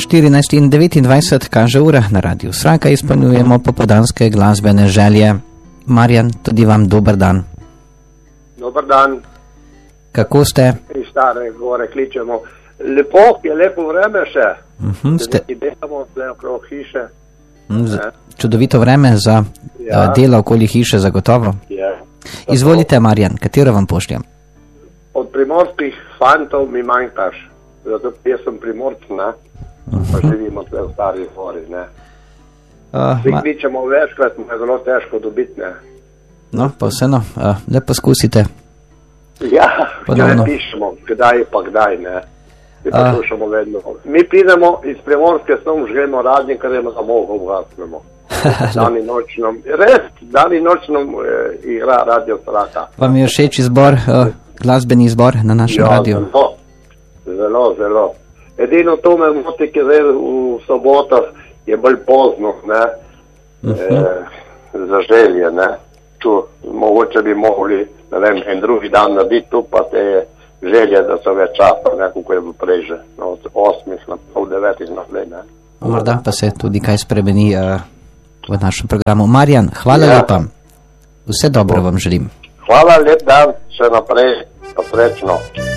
14:29 kaže ura na Radiu Sraka, izpolnjujemo popoldanske glasbene želje. Marjan, tudi vam dober dan. Dober dan. Kako ste? Iz Stare Gore kličemo. Lepo, je lepo vreme še. Ste... Delamo tle okrog hiše. Čudovito vreme za delo okoli hiše, zagotovo. Izvolite, Marjan, katero vam pošljem? Od primorskih fantov mi manjkaš. Zato jaz sem Primorc, ne? Pa živimo tle v Stari Gori, ne? Vsi kličemo večkrat, mu je zelo težko dobiti, ne? No, pa vseeno, le poskusite. Ja, ne pišemo, kdaj pa kdaj, ne? Mi poslušamo vedno. Mi pridemo iz Primorske, smo želimo radnje, kar je za mogo ugasnemo. Dan in noč nam, res, dan in noč nam igra Radio Sraka. Vam je všeč izbor, glasbeni izbor na našem radiju? Zelo. Edino to me moti, ki zdaj v sobotah je bolj pozno, ne, za želje, ne. Tu mogoče bi mogli, ne vem, en drugi dan narediti tu, pa te želje, da so več časa, ne, kako je bilo prej že, od 8 na pol 9 naprej, ne. Morda pa se tudi kaj spremeni v našem programu. Marjan, hvala lepa. Vse dobro vam želim. Hvala, lep dan, še naprej, pa srečno.